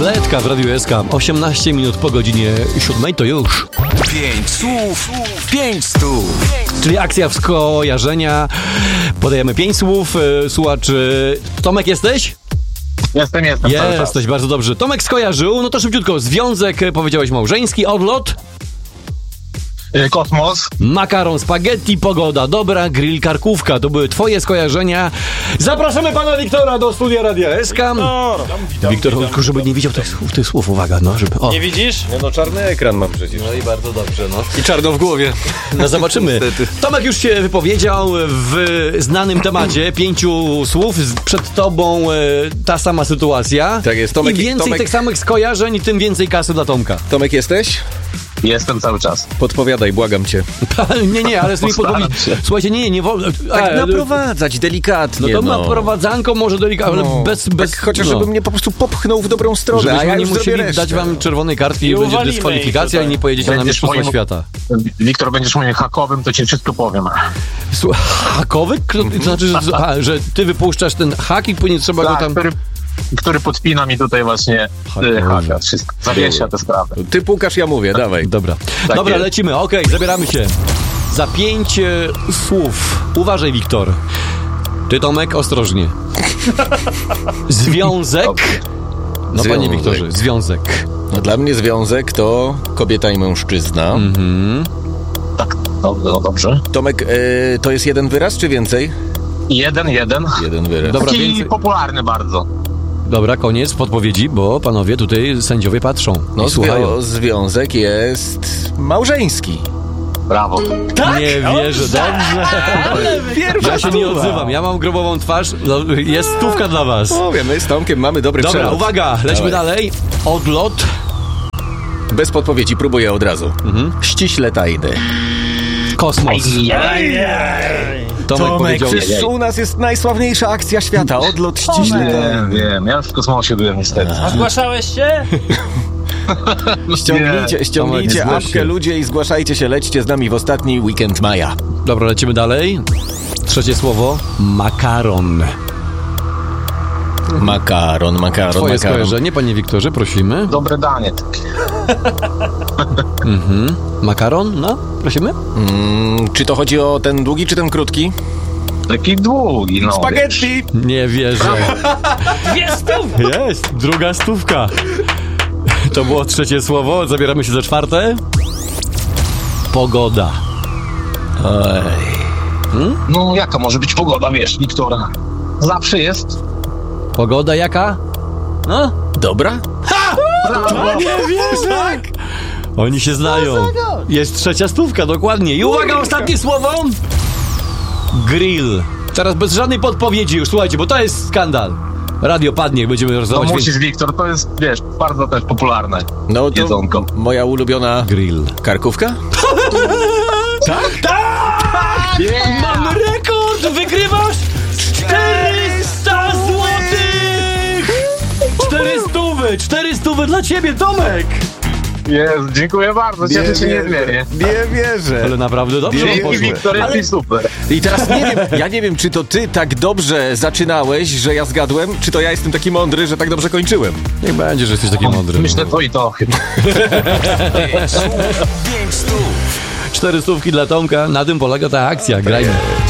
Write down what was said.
Bledka w Radiu SK. 18 minut po godzinie 7 to już. 5 słów, 5 stów. Czyli akcja w skojarzenia. Podajemy 5 słów. Słuchacz, Tomek jesteś? Jestem. Jesteś, bardzo dobrze. Tomek skojarzył, no to szybciutko. Związek, powiedziałeś małżeński, odlot. Kosmos. Makaron, spaghetti, pogoda dobra, grill, karkówka. To były twoje skojarzenia. Zapraszamy pana Wiktora do studia Radia SK. Wiktor, tylko żeby nie widział tych słów, uwaga, no, żeby... O. Nie widzisz? No czarny ekran mam przecież. No i bardzo dobrze, no. I czarno w głowie. No zobaczymy. Tomek już się wypowiedział w znanym temacie. 5 słów. Przed tobą ta sama sytuacja. Tak jest. Im więcej tych samych skojarzeń, tym więcej kasy dla Tomka. Tomek, jesteś? Jestem cały czas. Podpowiadaj, błagam cię. Nie, ale z tymi podpowiedź. Słuchajcie, nie wolno. Tak naprowadzać delikatnie. No to naprowadzanko może delikatnie, ale bez tak chociaż żeby mnie po prostu popchnął w dobrą stronę, żebyśmy a ja nie już musieli dać wam czerwonej kartki i będzie uwalimy dyskwalifikacja ich, i nie pojedziecie na mistrzostwa świata. Wiktor, będziesz moim hakowym, to ci wszystko powiem. Hakowy? To znaczy, że ty wypuszczasz ten hak i później trzeba go tam... Który podpina mi tutaj właśnie haka. Wszystko. Zawiesza tę sprawę. Ty pukasz, ja mówię, dawaj. Dobra, Tak dobra, jest. lecimy, okej, zabieramy się. Za 5 słów. Uważaj, Wiktor. Ty, Tomek, ostrożnie. Związek. No, panie Związek. Wiktorze, związek. No, dla mnie związek to kobieta i mężczyzna. Tak, no dobrze. Tomek, to jest jeden wyraz, czy więcej? Jeden. Jeden wyraz. Dobra, Taki więcej. popularny bardzo. Dobra, koniec podpowiedzi, bo panowie tutaj sędziowie patrzą No, i słuchają. związek jest małżeński. Brawo. Nie wierzę, dobrze. Ja się nie odzywam, ja mam grobową twarz. No, jest stówka dla was. Powiem, my z Tomkiem mamy dobry Dobra, przelot. uwaga, lećmy Dawaj. dalej. Odlot. Bez podpowiedzi, próbuję od razu. Ściśle tajny. Kosmos. Tomek powiedział... Przecież u nas jest najsławniejsza akcja świata. Odlot ściśle tajny. Wiem. Ja już w kosmosie byłem niestety. A zgłaszałeś się? Ściągnijcie Tomek, nie zgłoś apkę, się. ludzie, i zgłaszajcie się. Lećcie z nami w ostatni weekend maja. Dobra, lecimy dalej. Trzecie słowo. Makaron. Makaron. Twoje skojarzenie, panie Wiktorze, prosimy. Dobre danie. Makaron, no, prosimy. Czy to chodzi o ten długi, czy ten krótki? Taki długi, no. Spaghetti! Nie wierzę. 200! Jest, druga stówka. To było trzecie słowo, zabieramy się za czwarte. Pogoda. No jaka może być pogoda, wiesz, Wiktora? Zawsze jest. Pogoda jaka? No? Dobra? Nie wierzę. Tak. Oni się znają. Jest trzecia stówka, dokładnie. I uwaga, ostatnie słowo. Grill. Teraz bez żadnej podpowiedzi już, słuchajcie, bo to jest skandal. Radio padnie, jak będziemy No rozmawiać. musisz, Wiktor, to jest, wiesz, bardzo też popularne. No to Jedzonko. moja ulubiona Grill. karkówka? Tak! Mam rekord! Wygrywasz 400 złotych! 400 dla ciebie, Tomek! Jest, dziękuję bardzo, cieszę się niezmiernie. Nie wierzę. Ale naprawdę dobrze wam Dzięki, poszło. Wiktor, jesteś super. I teraz nie wiem, czy to ty tak dobrze zaczynałeś, że ja zgadłem, czy to ja jestem taki mądry, że tak dobrze kończyłem. Niech będzie, że jesteś taki mądry. Myślę to i to chyba. 5 stów. 400 dla Tomka, na tym polega ta akcja, grajmy.